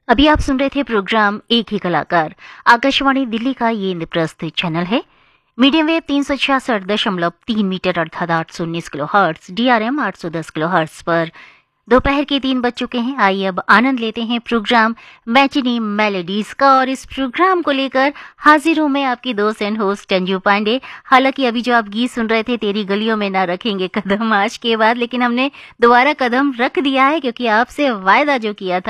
अभी आप सुन रहे थे प्रोग्राम एक ही कलाकार। आकाशवाणी दिल्ली का ये इंद्रप्रस्थ चैनल है। मीडियम वेव 366.3 मीटर अर्थात 819 kilo hertz, DRM 810 kilo hertz पर दोपहर के 3 बज चुके हैं। आइए अब आनंद लेते हैं प्रोग्राम मैटिनी मेलोडीज का, और इस प्रोग्राम को लेकर हाजिर हूं मैं आपकी दोस्त एंड होस्ट अंजू पांडे। हालांकि अभी जो आप गीत सुन रहे थे, तेरी गलियों में ना रखेंगे कदम आज के बाद, लेकिन हमने दोबारा कदम रख दिया है क्योंकि आपसे वायदा जो किया था